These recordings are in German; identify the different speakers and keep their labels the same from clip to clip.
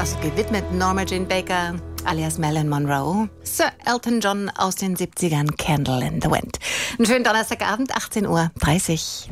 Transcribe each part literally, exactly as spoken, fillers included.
Speaker 1: also gewidmet Norma Jean Baker alias Marilyn Monroe, Sir Elton John aus den siebzigern, Candle in the Wind. Einen schönen Donnerstagabend, achtzehn Uhr dreißig.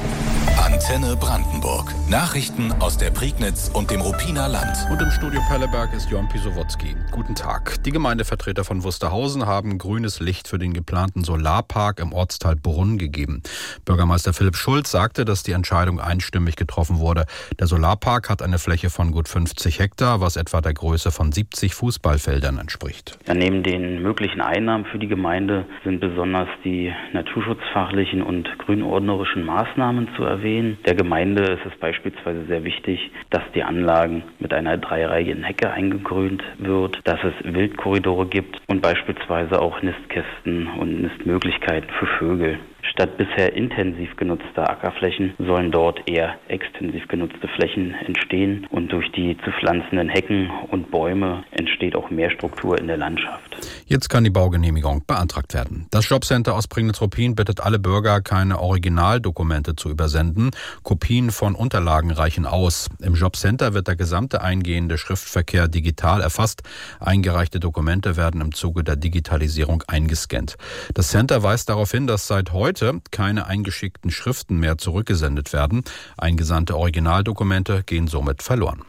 Speaker 2: Antenne Brandenburg. Nachrichten aus der Prignitz und dem Ruppiner Land.
Speaker 3: Und im Studio Perleberg ist Jon Pisowotzki. Guten Tag. Die Gemeindevertreter von Wusterhausen haben grünes Licht für den geplanten Solarpark im Ortsteil Brunn gegeben. Bürgermeister Philipp Schulz sagte, dass die Entscheidung einstimmig getroffen wurde. Der Solarpark hat eine Fläche von gut fünfzig Hektar, was etwa der Größe von siebzig Fußballfeldern entspricht.
Speaker 4: Ja, neben den möglichen Einnahmen für die Gemeinde sind besonders die naturschutzfachlichen und grünordnerischen Maßnahmen zu erwähnen. Der Gemeinde ist es beispielsweise sehr wichtig, dass die Anlagen mit einer dreireihigen Hecke eingegrünt wird, dass es Wildkorridore gibt und beispielsweise auch Nistkästen und Nistmöglichkeiten für Vögel. Statt bisher intensiv genutzter Ackerflächen sollen dort eher extensiv genutzte Flächen entstehen und durch die zu pflanzenden Hecken und Bäume entsteht auch mehr Struktur in der Landschaft.
Speaker 3: Jetzt kann die Baugenehmigung beantragt werden. Das Jobcenter aus Prignitz-Ruppin bittet alle Bürger, keine Originaldokumente zu übersenden. Kopien von Unterlagen reichen aus. Im Jobcenter wird der gesamte eingehende Schriftverkehr digital erfasst. Eingereichte Dokumente werden im Zuge der Digitalisierung eingescannt. Das Center weist darauf hin, dass seit heute keine eingeschickten Schriften mehr zurückgesendet werden. Eingesandte Originaldokumente gehen somit verloren.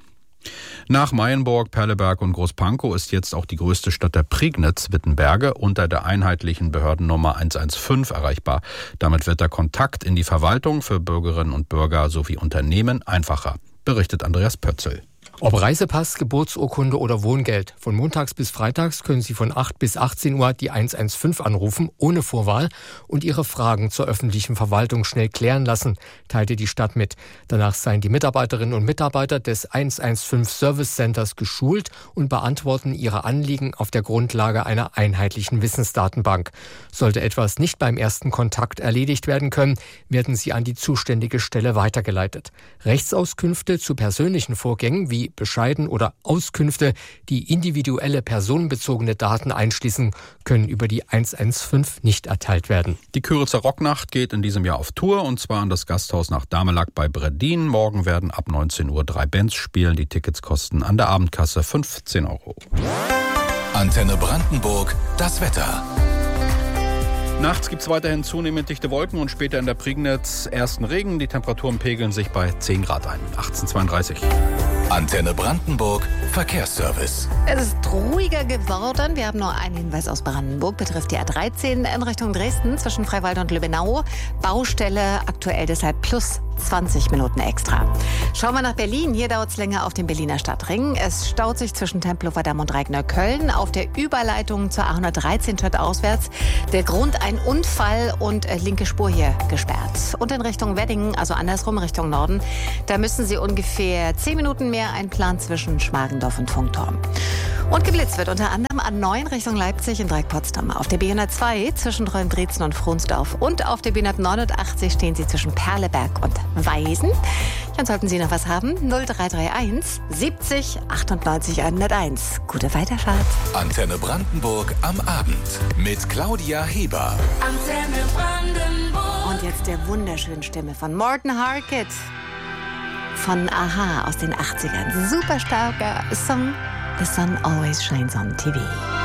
Speaker 3: Nach Mayenburg, Perleberg und Großpankow ist jetzt auch die größte Stadt der Prignitz, Wittenberge, unter der einheitlichen Behördennummer eins eins fünf erreichbar. Damit wird der Kontakt in die Verwaltung für Bürgerinnen und Bürger sowie Unternehmen einfacher, berichtet Andreas Pötzl.
Speaker 5: Ob Reisepass, Geburtsurkunde oder Wohngeld. Von montags bis freitags können Sie von acht bis achtzehn Uhr die eins eins fünf anrufen, ohne Vorwahl, und Ihre Fragen zur öffentlichen Verwaltung schnell klären lassen, teilte die Stadt mit. Danach seien die Mitarbeiterinnen und Mitarbeiter des eins eins fünf Service Centers geschult und beantworten ihre Anliegen auf der Grundlage einer einheitlichen Wissensdatenbank. Sollte etwas nicht beim ersten Kontakt erledigt werden können, werden sie an die zuständige Stelle weitergeleitet. Rechtsauskünfte zu persönlichen Vorgängen wie Bescheiden oder Auskünfte, die individuelle personenbezogene Daten einschließen, können über die eins eins fünf nicht erteilt werden.
Speaker 3: Die Küritzer Rocknacht geht in diesem Jahr auf Tour, und zwar an das Gasthaus nach Damelack bei Breddin. Morgen werden ab neunzehn Uhr drei Bands spielen. Die Tickets kosten an der Abendkasse fünfzehn Euro.
Speaker 2: Antenne Brandenburg, das Wetter.
Speaker 3: Nachts gibt es weiterhin zunehmend dichte Wolken und später in der Prignitz ersten Regen. Die Temperaturen pegeln sich bei zehn Grad ein. achtzehn Uhr zweiunddreißig.
Speaker 2: Antenne Brandenburg, Verkehrsservice.
Speaker 1: Es ist ruhiger geworden. Wir haben nur einen Hinweis aus Brandenburg. Betrifft die A dreizehn in Richtung Dresden zwischen Freiwald und Lübbenau. Baustelle aktuell deshalb plus zwanzig Minuten extra. Schauen wir nach Berlin. Hier dauert es länger auf dem Berliner Stadtring. Es staut sich zwischen Tempelhofer Damm und Reckneukölln. Auf der Überleitung zur A hundertdreizehn statt auswärts. Der Grund ein Unfall und äh, linke Spur hier gesperrt. Und in Richtung Wedding, also andersrum Richtung Norden, da müssen Sie ungefähr zehn Minuten mehr einplanen zwischen Schmargendorf und Funkturm. Und geblitzt wird unter anderem A neun Richtung Leipzig in Dreieck-Potsdam. Auf der B hundertzwei zwischen Treuenbrietzen und Fronsdorf. Und auf der B hundertneunundachtzig stehen Sie zwischen Perleberg und Weisen. Dann sollten Sie noch was haben. null drei drei eins siebzig achtundneunzig hunderteins. Gute Weiterfahrt.
Speaker 2: Antenne Brandenburg am Abend mit Claudia Heber.
Speaker 1: Antenne Brandenburg. Und jetzt der wunderschönen Stimme von Morten Harkett von Aha aus den achtzigern. Super starker Song. The Sun Always Shines on T V.